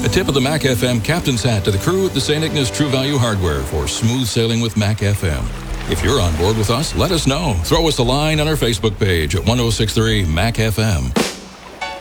A tip of the Mac FM captain's hat to the crew at the St. Ignace True Value Hardware for smooth sailing with Mac FM. If you're on board with us, let us know. Throw us a line on our Facebook page at 1063 Mac FM.